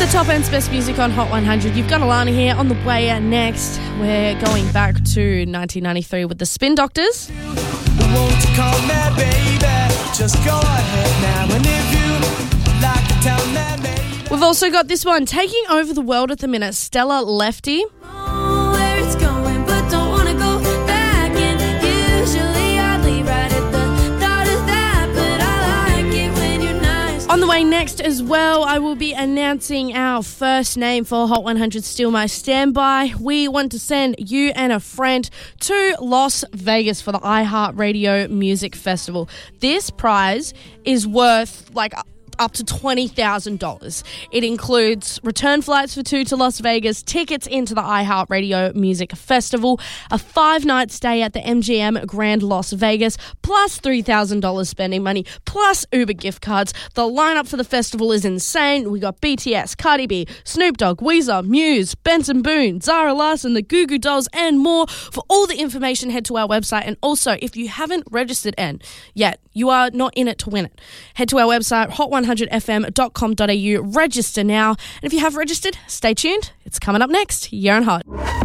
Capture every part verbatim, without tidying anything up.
the top end's best music on Hot one hundred. You've got Alana here on the way next. We're going back to nineteen ninety-three with the Spin Doctors. Won't you call me baby? Just go ahead now, and if you like to tell me maybe. We've also got this one, taking over the world at the minute, Stella Lefty. Know where it's going, but don't want to go back. And usually I leave right at the thought of that, but I like it when you're nice. On the way next as well, I will be announcing our first name for Hot one hundred Still My Standby. We want to send you and a friend to Las Vegas for the iHeartRadio Music Festival. This prize is worth like up to twenty thousand dollars. It includes return flights for two to Las Vegas, tickets into the iHeartRadio Music Festival, a five-night stay at the M G M Grand Las Vegas, plus three thousand dollars spending money, plus Uber gift cards. The lineup for the festival is insane. We got B T S, Cardi B, Snoop Dogg, Weezer, Muse, Benson Boone, Zara Larsson, the Goo Goo Dolls, and more. For all the information, head to our website. And also, if you haven't registered and yet, you are not in it to win it. Head to our website, hot one hundred f m dot com dot a u. Register now. And if you have registered, stay tuned. It's coming up next. You're on Hot.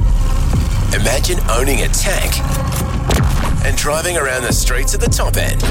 Imagine owning a tank and driving around the streets at the top end.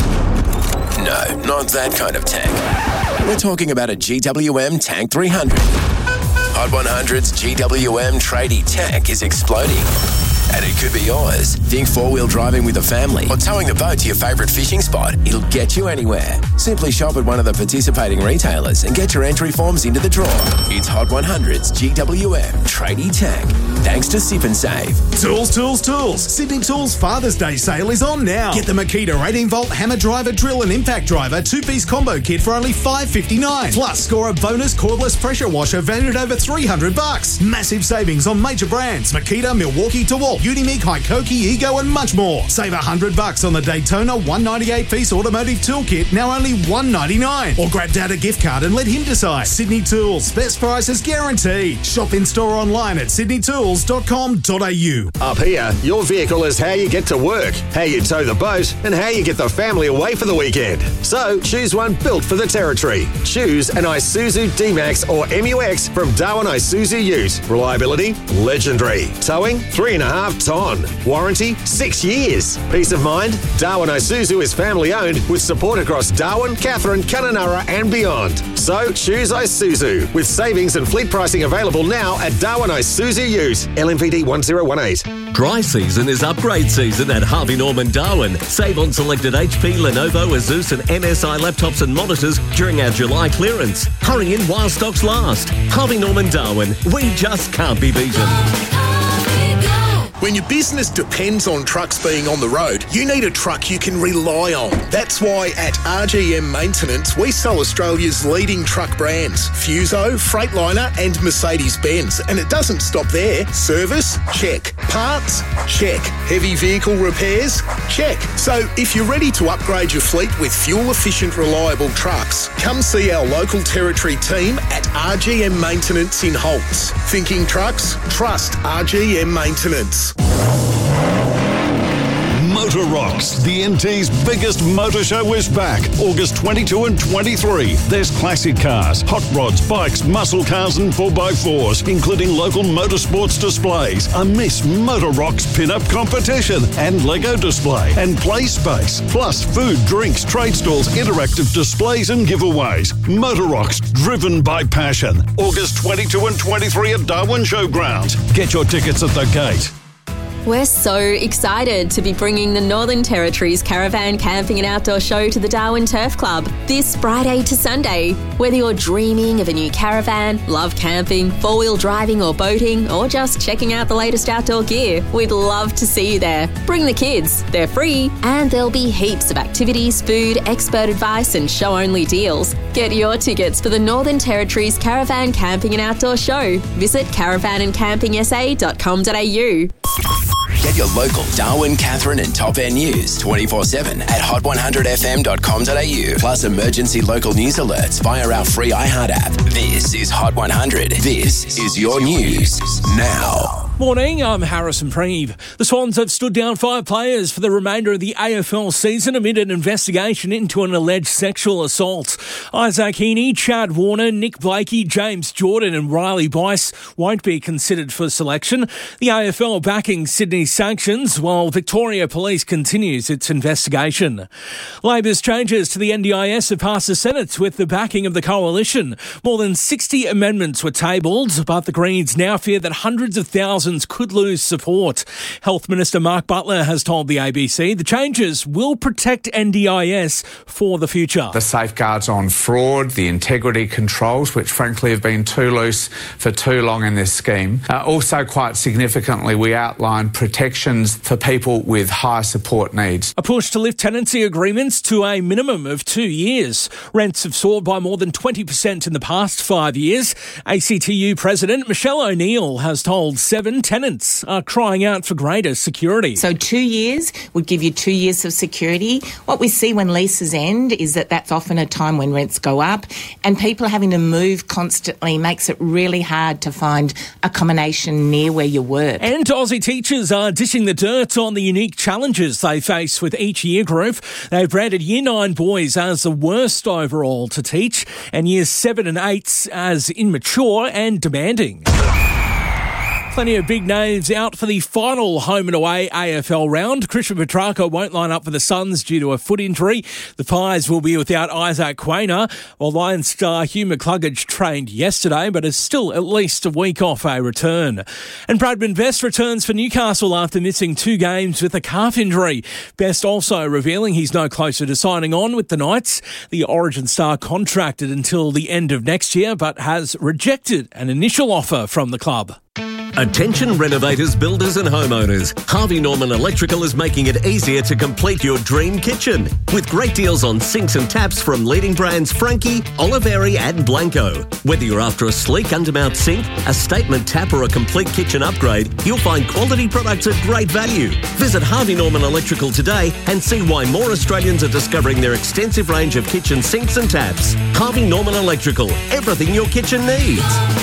No, not that kind of tank. We're talking about a G W M Tank three hundred. Hot one hundred's G W M tradie tank is exploding. And it could be yours. Think four-wheel driving with a family or towing the boat to your favourite fishing spot. It'll get you anywhere. Simply shop at one of the participating retailers and get your entry forms into the draw. It's Hot one hundred's G W M Tradie Tank. Thanks to Sip and Save. Tools, tools, tools. Sydney Tools Father's Day sale is on now. Get the Makita eighteen volt hammer driver, drill and impact driver two-piece combo kit for only five dollars fifty-nine. Plus, score a bonus cordless pressure washer valued at over three hundred bucks. Massive savings on major brands. Makita, Milwaukee, DeWalt, Unimig, Hikoki, Ego and much more. Save one hundred bucks on the Daytona one ninety-eight piece automotive tool kit, now only one ninety-nine. Or grab Dad a gift card and let him decide. Sydney Tools, best prices guaranteed. Shop in store online at sydney tools dot com dot a u. Up here, your vehicle is how you get to work, how you tow the boat, and how you get the family away for the weekend. So choose one built for the territory. Choose an Isuzu D-Max or M U X from Darwin Isuzu Ute. Reliability, legendary. Towing, three and a half ton. Warranty, six years. Peace of mind, Darwin Isuzu is family owned with support across Darwin, Katherine, Kununurra and beyond. So choose Isuzu with savings and fleet pricing available now at Darwin Isuzu Ute. L M V D one zero one eight. Dry season is upgrade season at Harvey Norman Darwin. Save on selected H P, Lenovo, Asus and M S I laptops and monitors during our July clearance. Hurry in while stocks last. Harvey Norman Darwin. We just can't be beaten. When your business depends on trucks being on the road, you need a truck you can rely on. That's why at R G M Maintenance, we sell Australia's leading truck brands, Fuso, Freightliner and Mercedes-Benz. And it doesn't stop there. Service? Check. Parts? Check. Heavy vehicle repairs? Check. So if you're ready to upgrade your fleet with fuel-efficient, reliable trucks, come see our local territory team at R G M Maintenance in Holtz. Thinking trucks? Trust R G M Maintenance. Motor Rocks, the N T's biggest motor show, is back August twenty-second and twenty-third. There's classic cars, hot rods, bikes, muscle cars and four by fours, including local motorsports displays, a Miss Motor Rocks pin-up competition and Lego display and play space, plus food, drinks, trade stalls, interactive displays and giveaways. Motor Rocks, driven by passion. August twenty-second and twenty-third at Darwin Showgrounds. Get your tickets at the gate. We're so excited to be bringing the Northern Territory's Caravan Camping and Outdoor Show to the Darwin Turf Club this Friday to Sunday. Whether you're dreaming of a new caravan, love camping, four-wheel driving or boating, or just checking out the latest outdoor gear, we'd love to see you there. Bring the kids, they're free, and there'll be heaps of activities, food, expert advice and show-only deals. Get your tickets for the Northern Territory's Caravan Camping and Outdoor Show. Visit caravan and camping s a dot com dot a u. Get your local Darwin, Katherine and Top End news twenty-four seven at hot one hundred f m dot com dot a u. Plus emergency local news alerts via our free iHeart app. This is Hot one hundred. This is your news now. Morning, I'm Harrison Preeve. The Swans have stood down five players for the remainder of the A F L season amid an investigation into an alleged sexual assault. Isaac Heaney, Chad Warner, Nick Blakey, James Jordan and Riley Bice won't be considered for selection. The A F L backing Sydney's sanctions while Victoria Police continues its investigation. Labor's changes to the N D I S have passed the Senate with the backing of the Coalition. More than sixty amendments were tabled, but the Greens now fear that hundreds of thousands could lose support. Health Minister Mark Butler has told the A B C the changes will protect N D I S for the future. The safeguards on fraud, the integrity controls, which frankly have been too loose for too long in this scheme. Uh, also, quite significantly, we outlined protections for people with high support needs. A push to lift tenancy agreements to a minimum of two years. Rents have soared by more than twenty percent in the past five years. A C T U President Michelle O'Neill has told Seven tenants are crying out for greater security. So two years would give you two years of security. What we see when leases end is that that's often a time when rents go up, and people having to move constantly makes it really hard to find accommodation near where you work. And Aussie teachers are dishing the dirt on the unique challenges they face with each year group. They've branded Year nine boys as the worst overall to teach, and Years seven and eights as immature and demanding. Plenty of big names out for the final home and away A F L round. Christian Petrarca won't line up for the Suns due to a foot injury. The Pies will be without Isaac Quaynor, while Lions star Hugh McCluggage trained yesterday but is still at least a week off a return. And Bradman Best returns for Newcastle after missing two games with a calf injury. Best also revealing he's no closer to signing on with the Knights. The Origin star contracted until the end of next year but has rejected an initial offer from the club. Attention renovators, builders and homeowners. Harvey Norman Electrical is making it easier to complete your dream kitchen. With great deals on sinks and taps from leading brands Frankie, Oliveri and Blanco. Whether you're after a sleek undermount sink, a statement tap or a complete kitchen upgrade, you'll find quality products at great value. Visit Harvey Norman Electrical today and see why more Australians are discovering their extensive range of kitchen sinks and taps. Harvey Norman Electrical. Everything your kitchen needs.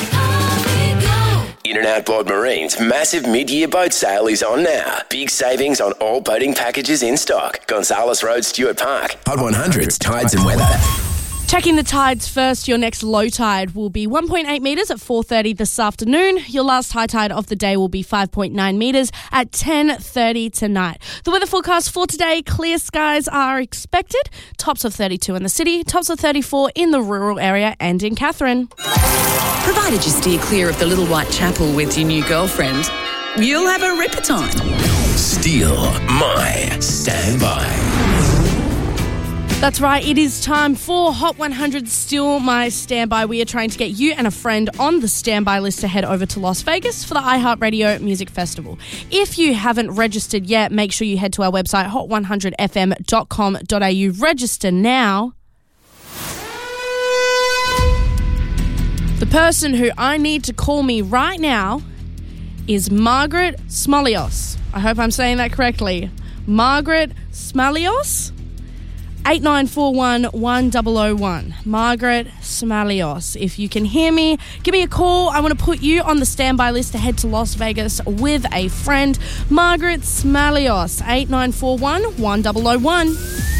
In and Outboard Marine's massive mid-year boat sale is on now. Big savings on all boating packages in stock. Gonzales Road, Stuart Park. Hot one hundred's Tides and Weather. Checking the tides first, your next low tide will be one point eight metres at four thirty this afternoon. Your last high tide of the day will be five point nine metres at ten thirty tonight. The weather forecast for today, clear skies are expected. Tops of thirty-two in the city, tops of thirty-four in the rural area and in Katherine. Provided you steer clear of the Little White Chapel with your new girlfriend, you'll have a ripper time. Steal my standby. That's right, it is time for Hot one hundred Still My Standby. We are trying to get you and a friend on the standby list to head over to Las Vegas for the iHeartRadio Music Festival. If you haven't registered yet, make sure you head to our website, hot one hundred f m dot com dot a u. Register now. The person who I need to call me right now is Margaret Smalios. I hope I'm saying that correctly. Margaret Smalios? eight nine four one, one zero zero one. Margaret Smalios. If you can hear me, give me a call. I want to put you on the standby list to head to Las Vegas with a friend. Margaret Smalios. eight nine four one, one zero zero one.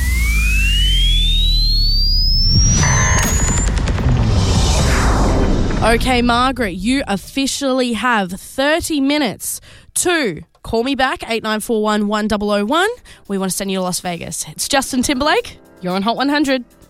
Okay, Margaret, you officially have thirty minutes to call me back, eight nine four one, one zero zero one. We want to send you to Las Vegas. It's Justin Timberlake. You're on Hot one hundred.